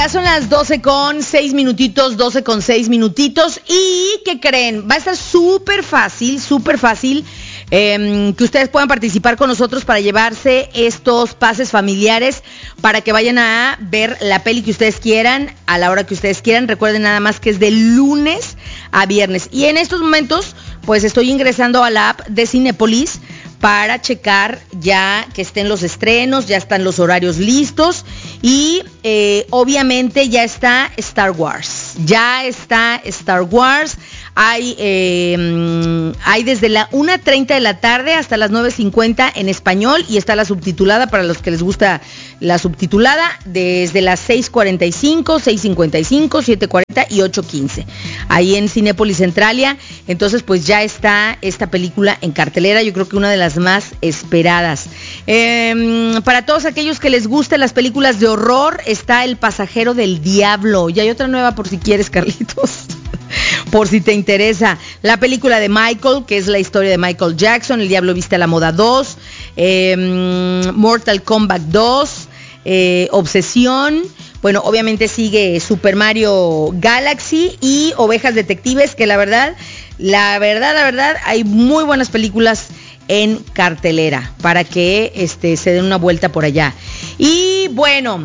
Ya son las 12:06, 12:06. ¿Y qué creen? Va a estar súper fácil, que ustedes puedan participar con nosotros para llevarse estos pases familiares para que vayan a ver la peli que ustedes quieran, a la hora que ustedes quieran. Recuerden nada más que es de lunes a viernes. Y en estos momentos, pues estoy ingresando a la app de Cinépolis para checar ya que estén los estrenos, ya están los horarios listos y obviamente ya está Star Wars. Hay desde la 1:30 de la tarde hasta las 9:50 en español y está la subtitulada para los que les gusta la subtitulada desde las 6:45, 6:55, 7:40 y 8:15. Ahí en Cinépolis Centralia. Entonces pues ya está esta película en cartelera, yo creo que una de las más esperadas. Para todos aquellos que les gusten las películas de horror, está El pasajero del diablo. Y hay otra nueva por si quieres, Carlitos. Por si te interesa. La película de Michael, que es la historia de Michael Jackson. El diablo viste a la moda 2. Mortal Kombat 2. Obsesión. Bueno, obviamente sigue Super Mario Galaxy y Ovejas Detectives, que la verdad, hay muy buenas películas en cartelera para que se den una vuelta por allá. Y bueno,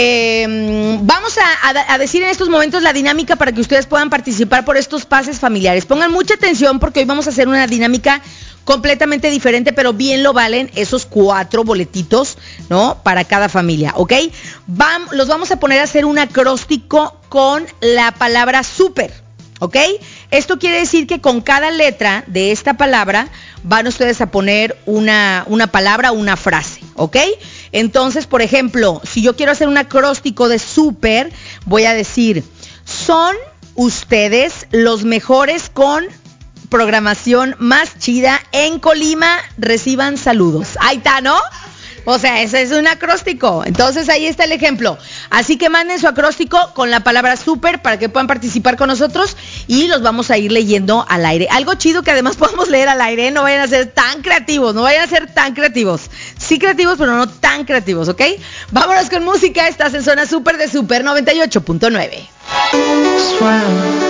vamos a decir en estos momentos la dinámica para que ustedes puedan participar por estos pases familiares. Pongan mucha atención porque hoy vamos a hacer una dinámica completamente diferente, pero bien lo valen esos 4 boletitos, ¿no? Para cada familia, ¿ok? Los vamos a poner a hacer un acróstico con la palabra súper, ¿ok? Esto quiere decir que con cada letra de esta palabra van ustedes a poner una palabra, una frase, ¿ok? Entonces, por ejemplo, si yo quiero hacer un acróstico de súper, voy a decir, son ustedes los mejores con programación más chida en Colima, reciban saludos. Ahí está, ¿no? O sea, ese es un acróstico. Entonces ahí está el ejemplo. Así que manden su acróstico con la palabra súper para que puedan participar con nosotros y los vamos a ir leyendo al aire. Algo chido que además podamos leer al aire, no vayan a ser tan creativos, Sí creativos, pero no tan creativos, ¿ok? Vámonos con música, estás en Zona Súper de Super 98.9.